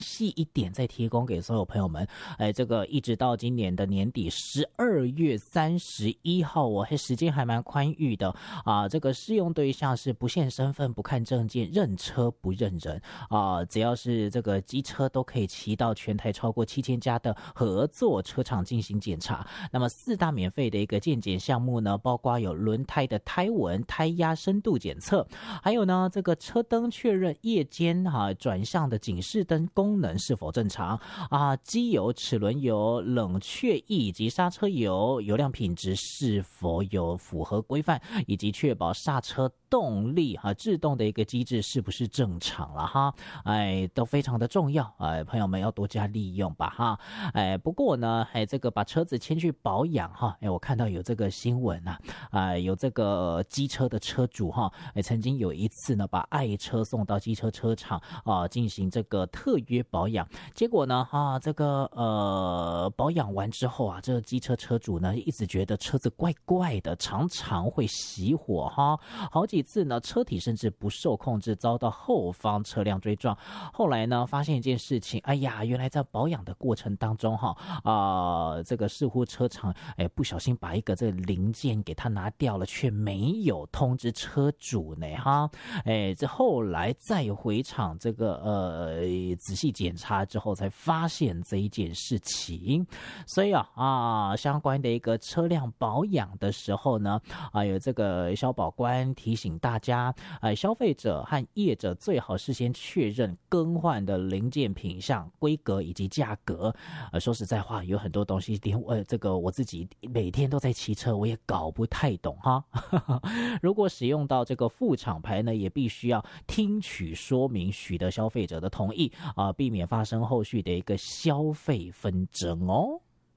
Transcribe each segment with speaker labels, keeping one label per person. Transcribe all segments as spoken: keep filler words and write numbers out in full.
Speaker 1: 细一点再提供给所有朋友们。哎，这个一直到今年的年底十二月三十一号，我还时间还蛮宽裕的啊。这个适用对象是不限身份、不看证件、认车不认人啊，只要是这个机车都可以骑到全台超过七千家的合作车厂进行检查。那么四大免费的一个健检项目呢，包括有轮胎的胎纹、胎压深度检测，还有呢这个车灯确认夜间啊转向的警示灯功能是否正常啊，机油、齿轮油、冷却液以及刹车油油量品质是否有符合规范，以及确保刹车动力哈、啊、制动的一个机制是不是正常了哈，哎，都非常的重要，哎，朋友们要多加利用吧哈，哎，不过呢，哎，这个把车子牵去保养哈，哎，我看到有这个新闻啊，啊，有这个机车的车主哈，哎，曾经有一次呢，把爱车送到机车车厂啊，进行这个特约保养，结果呢，啊，这个呃保养完之后啊，这个机车车主呢，一直觉得车子怪怪的，常常会熄火哈，好几次呢，车体甚至不受控制，遭到后方车辆追撞。后来呢，发现一件事情，哎呀，原来在保养的过程当中哈，啊、呃，这个似乎车厂哎不小心把一个这个零件给它拿掉了，却没有通知车主呢哈，哎，这后来再回厂这个呃仔细检查之后，才发现这一件事情。所以啊啊，相关的一个车辆保养的时候呢，啊有这个消保官提醒大家，啊消费者和业者最好事先确认更换的零件品项、规格以及价格。呃，说实在话，有很多东西连呃这个我自己每天都在骑车，我也搞不太懂哈。如果使用到这个副厂牌呢，也必须要听取说明，取得消费者的同意啊、呃，避免发生后续的一个消费纷争哦。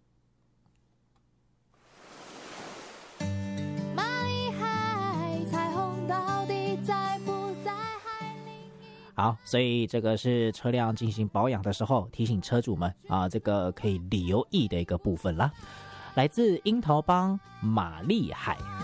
Speaker 1: 好，所以这个是车辆进行保养的时候提醒车主们啊，这个可以留意的一个部分啦。来自樱桃帮玛丽海。